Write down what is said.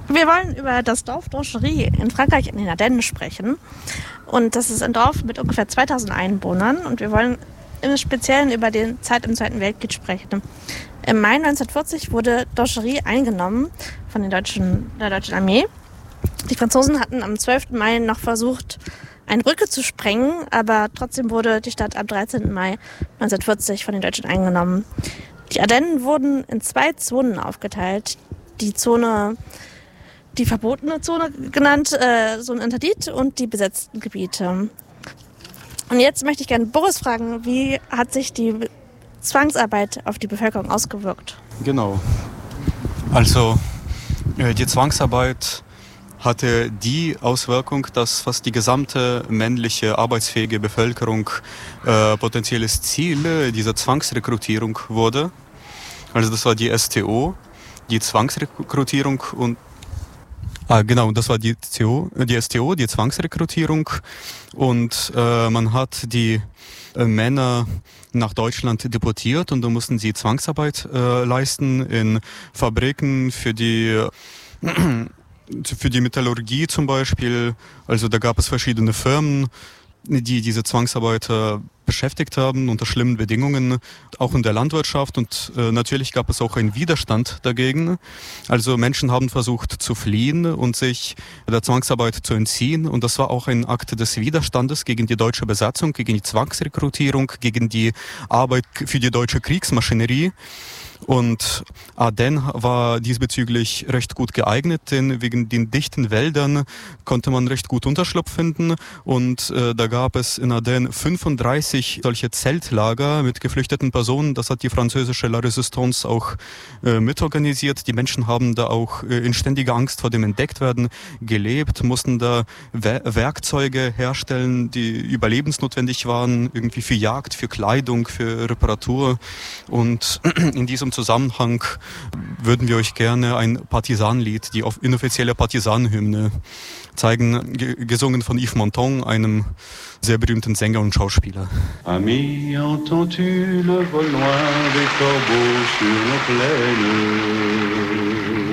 Wir wollen über das Dorf Donchery in Frankreich in den Ardennen sprechen. Und das ist ein Dorf mit ungefähr 2000 Einwohnern. Und wir wollen im Speziellen über die Zeit im Zweiten Weltkrieg sprechen. Im Mai 1940 wurde Donchery eingenommen von der deutschen Armee. Die Franzosen hatten am 12. Mai noch versucht, eine Brücke zu sprengen, aber trotzdem wurde die Stadt am 13. Mai 1940 von den Deutschen eingenommen. Die Ardennen wurden in 2 Zonen aufgeteilt. Die verbotene Zone genannt, Zone Interdit, und die besetzten Gebiete. Und jetzt möchte ich gerne Boris fragen, wie hat sich die Zwangsarbeit auf die Bevölkerung ausgewirkt? Genau. Also die Zwangsarbeit hatte die Auswirkung, dass fast die gesamte männliche arbeitsfähige Bevölkerung potenzielles Ziel dieser Zwangsrekrutierung wurde. Also das war die STO, die Zwangsrekrutierung und das war die STO, die Zwangsrekrutierung, und man hat die Männer nach Deutschland deportiert und da mussten sie Zwangsarbeit leisten in Fabriken für die Metallurgie zum Beispiel. Also da gab es verschiedene Firmen, die diese Zwangsarbeiter beschäftigt haben unter schlimmen Bedingungen, auch in der Landwirtschaft, und natürlich gab es auch einen Widerstand dagegen. Also Menschen haben versucht zu fliehen und sich der Zwangsarbeit zu entziehen, und das war auch ein Akt des Widerstandes gegen die deutsche Besatzung, gegen die Zwangsrekrutierung, gegen die Arbeit für die deutsche Kriegsmaschinerie. Und Ardennes war diesbezüglich recht gut geeignet, denn wegen den dichten Wäldern konnte man recht gut Unterschlupf finden, und da gab es in Ardennes 35 solche Zeltlager mit geflüchteten Personen. Das hat die französische La Résistance auch mitorganisiert. Die Menschen haben da auch in ständiger Angst vor dem Entdecktwerden gelebt, mussten da Werkzeuge herstellen, die überlebensnotwendig waren, irgendwie für Jagd, für Kleidung, für Reparatur. Und in diesem Zusammenhang würden wir euch gerne ein Partisanenlied, die inoffizielle Partisanenhymne, zeigen, gesungen von Yves Montand, einem sehr berühmten Sänger und Schauspieler. Ami, entends-tu le vol loin des corbeaux sur nos plaines?